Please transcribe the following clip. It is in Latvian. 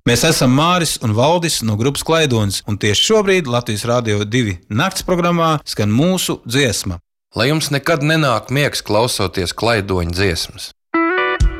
Mēs esam Māris un Valdis no grupas Klaidonis, un tieši šobrīd Latvijas Rādio 2 nakts programmā skan mūsu dziesma. Lai jums nekad nenāk miegs klausoties klaidoņu dziesmas.